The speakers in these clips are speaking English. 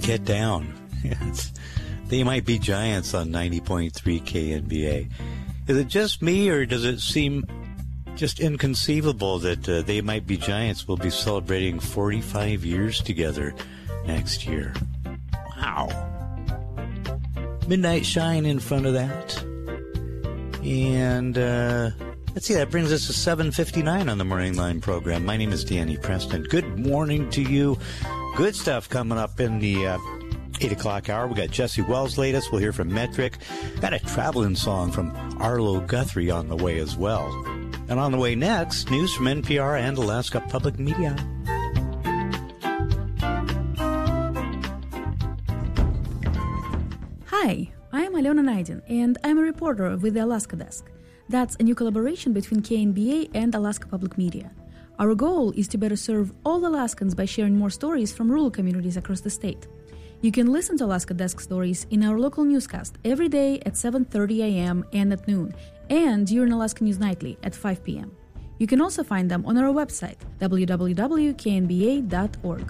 get down. They might be giants on 90.3 KNBA. Is it just me, or does it seem just inconceivable that They Might Be Giants will be celebrating 45 years together next year? Wow. Midnight Shine in front of that. And let's see, that brings us to 7:59 on the Morning Line program. My name is Danny Preston. Good morning to you. Good stuff coming up in the 8 o'clock hour. We got Jesse Wells' latest. We'll hear from Metric. Got a traveling song from Arlo Guthrie on the way as well. And on the way next, news from NPR and Alaska Public Media. Hi, I'm Alena Naidin, and I'm a reporter with the Alaska Desk. That's a new collaboration between KNBA and Alaska Public Media. Our goal is to better serve all Alaskans by sharing more stories from rural communities across the state. You can listen to Alaska Desk stories in our local newscast every day at 7:30 a.m. and at noon, and during Alaska News Nightly at 5 p.m. You can also find them on our website, www.knba.org.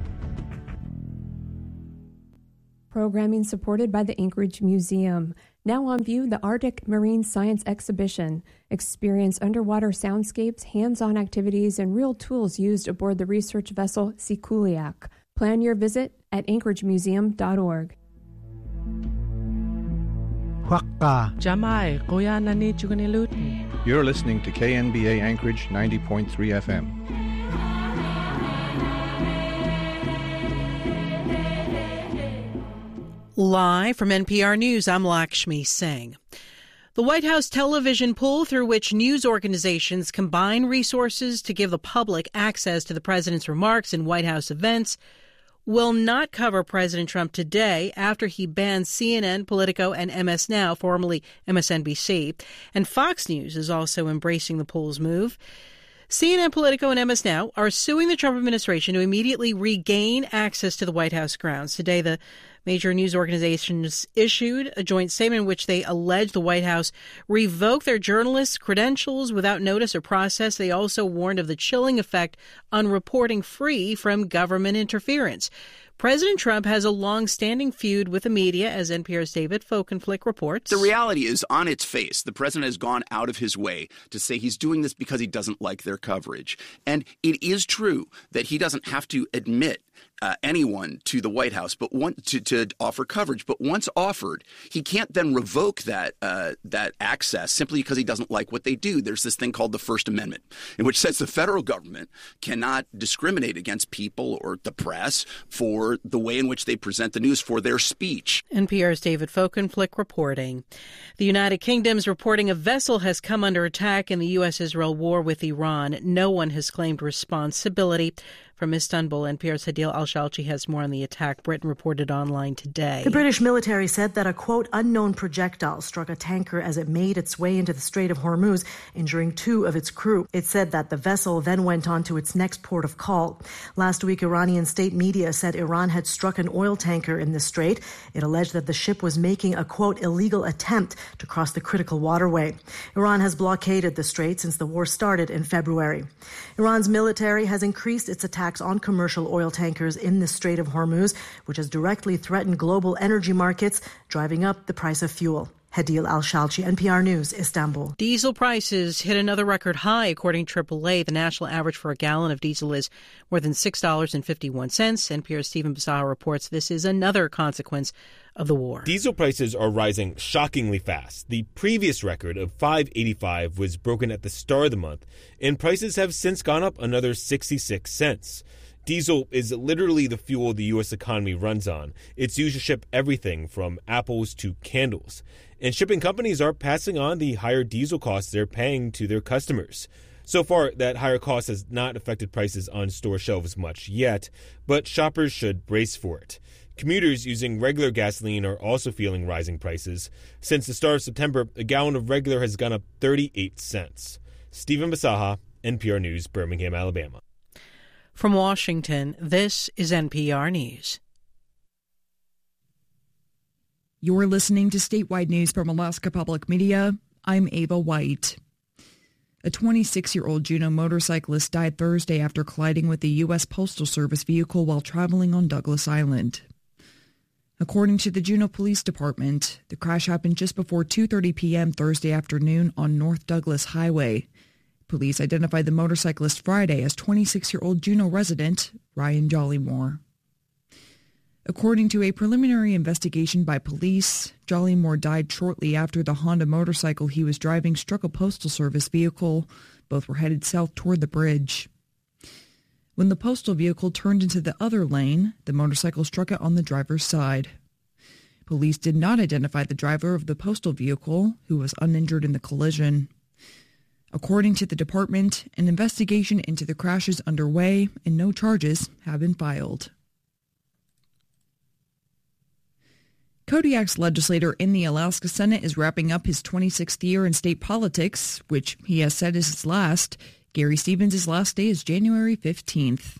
Programming supported by the Anchorage Museum. Now on view, the Arctic Marine Science Exhibition. Experience underwater soundscapes, hands-on activities, and real tools used aboard the research vessel Sikuliaq. Plan your visit at anchoragemuseum.org. You're listening to KNBA Anchorage 90.3 FM. Live from NPR News, I'm Lakshmi Singh. The White House television pool, through which news organizations combine resources to give the public access to the president's remarks in White House events, will not cover President Trump today after he banned CNN, Politico, and MS Now, formerly MSNBC. And Fox News is also embracing the pool's move. CNN, Politico, and MS Now are suing the Trump administration to immediately regain access to the White House grounds. Today, the major news organizations issued a joint statement in which they allege the White House revoked their journalists' credentials without notice or process. They also warned of the chilling effect on reporting free from government interference. President Trump has a long-standing feud with the media, as NPR's David Folkenflik reports. The reality is, on its face, the president has gone out of his way to say he's doing this because he doesn't like their coverage. And it is true that he doesn't have to admit anyone to the White House, but to offer coverage. But once offered, he can't then revoke that access simply because he doesn't like what they do. There's this thing called the First Amendment, in which says the federal government cannot discriminate against people or the press for the way in which they present the news, for their speech. NPR's David Folkenflik reporting. The United Kingdom's reporting a vessel has come under attack in the U.S.-Israel war with Iran. No one has claimed responsibility. From Istanbul, NPR's Hadil Al-Shalchi has more on the attack. Britain reported online today. The British military said that a, quote, unknown projectile struck a tanker as it made its way into the Strait of Hormuz, injuring 2 of its crew. It said that the vessel then went on to its next port of call. Last week, Iranian state media said Iran had struck an oil tanker in the strait. It alleged that the ship was making a, quote, illegal attempt to cross the critical waterway. Iran has blockaded the strait since the war started in February. Iran's military has increased its attacks on commercial oil tankers in the Strait of Hormuz, which has directly threatened global energy markets, driving up the price of fuel. Hadil Al-Shalchi, NPR News, Istanbul. Diesel prices hit another record high. According to AAA, the national average for a gallon of diesel is more than $6.51. NPR's Stephen Basaha reports this is another consequence of the war. Diesel prices are rising shockingly fast. The previous record of $5.85 was broken at the start of the month, and prices have since gone up another 66 cents. Diesel is literally the fuel the U.S. economy runs on. It's used to ship everything from apples to candles. And shipping companies are passing on the higher diesel costs they're paying to their customers. So far, that higher cost has not affected prices on store shelves much yet, but shoppers should brace for it. Commuters using regular gasoline are also feeling rising prices. Since the start of September, a gallon of regular has gone up 38 cents. Stephen Basaha, NPR News, Birmingham, Alabama. From Washington, this is NPR News. You're listening to statewide news from Alaska Public Media. I'm Ava White. A 26-year-old Juneau motorcyclist died Thursday after colliding with a U.S. Postal Service vehicle while traveling on Douglas Island. According to the Juneau Police Department, the crash happened just before 2:30 p.m. Thursday afternoon on North Douglas Highway. Police identified the motorcyclist Friday as 26-year-old Juneau resident Ryan Jollymore. According to a preliminary investigation by police, Jollymore died shortly after the Honda motorcycle he was driving struck a Postal Service vehicle. Both were headed south toward the bridge. When the postal vehicle turned into the other lane, the motorcycle struck it on the driver's side. Police did not identify the driver of the postal vehicle, who was uninjured in the collision. According to the department, an investigation into the crash is underway and no charges have been filed. Kodiak's legislator in the Alaska Senate is wrapping up his 26th year in state politics, which he has said is his last. Gary Stevens' last day is January 15th.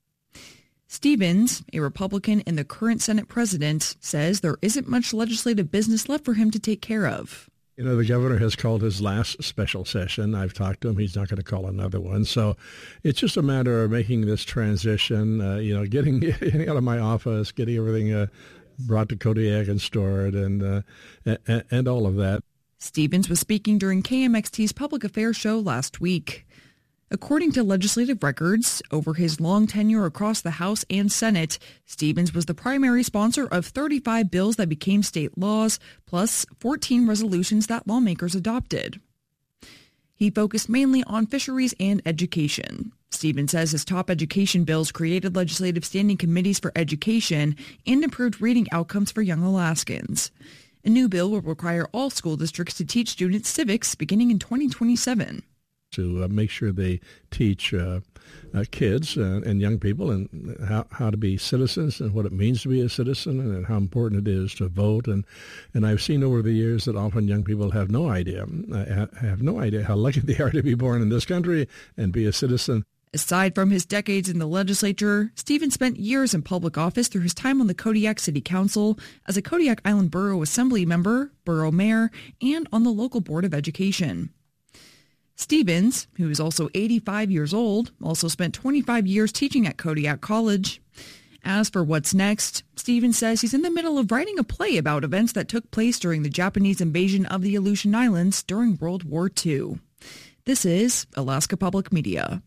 Stevens, a Republican and the current Senate president, says there isn't much legislative business left for him to take care of. You know, the governor has called his last special session. I've talked to him. He's not going to call another one. So it's just a matter of making this transition, getting out of my office, getting everything brought to Kodiak and stored and all of that. Stevens was speaking during KMXT's public affairs show last week. According to legislative records, over his long tenure across the House and Senate, Stevens was the primary sponsor of 35 bills that became state laws, plus 14 resolutions that lawmakers adopted. He focused mainly on fisheries and education. Stevens says his top education bills created legislative standing committees for education and improved reading outcomes for young Alaskans. A new bill will require all school districts to teach students civics beginning in 2027. To make sure they teach kids and young people and how to be citizens and what it means to be a citizen and how important it is to vote. And I've seen over the years that often young people have no idea how lucky they are to be born in this country and be a citizen. Aside from his decades in the legislature, Stevens spent years in public office through his time on the Kodiak City Council, as a Kodiak Island Borough Assembly member, borough mayor, and on the local Board of Education. Stevens, who is also 85 years old, also spent 25 years teaching at Kodiak College. As for what's next, Stevens says he's in the middle of writing a play about events that took place during the Japanese invasion of the Aleutian Islands during World War II. This is Alaska Public Media.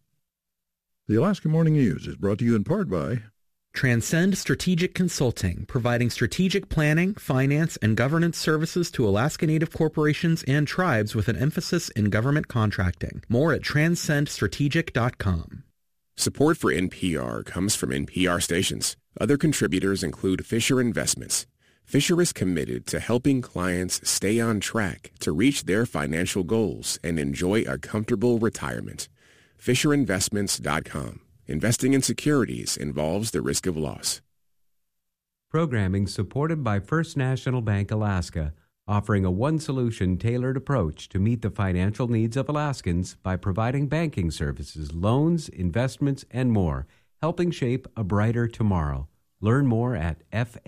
The Alaska Morning News is brought to you in part by Transcend Strategic Consulting, providing strategic planning, finance, and governance services to Alaska Native corporations and tribes with an emphasis in government contracting. More at transcendstrategic.com. Support for NPR comes from NPR stations. Other contributors include Fisher Investments. Fisher is committed to helping clients stay on track to reach their financial goals and enjoy a comfortable retirement. FisherInvestments.com. Investing in securities involves the risk of loss. Programming supported by First National Bank Alaska, offering a one-solution tailored approach to meet the financial needs of Alaskans by providing banking services, loans, investments, and more, helping shape a brighter tomorrow. Learn more at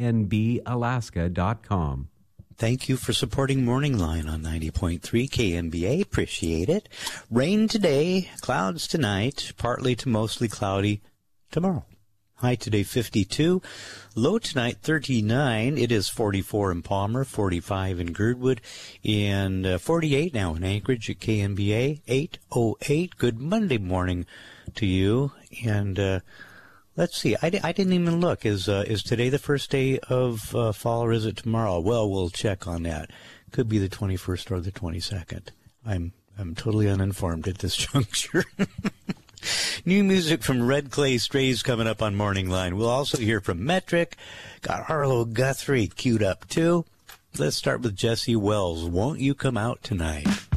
fnbalaska.com. Thank you for supporting Morning Line on 90.3 KMBA. Appreciate it. Rain today, clouds tonight, partly to mostly cloudy tomorrow. High today 52, low tonight 39. It is 44 in Palmer, 45 in Girdwood, and 48 now in Anchorage at KMBA. 8:08. Good Monday morning to you. And let's see. I didn't even look. Is today the first day of fall, or is it tomorrow? Well, we'll check on that. Could be the 21st or the 22nd. I'm totally uninformed at this juncture. New music from Red Clay Strays coming up on Morning Line. We'll also hear from Metric. Got Arlo Guthrie queued up too. Let's start with Jesse Wells. Won't You Come Out Tonight?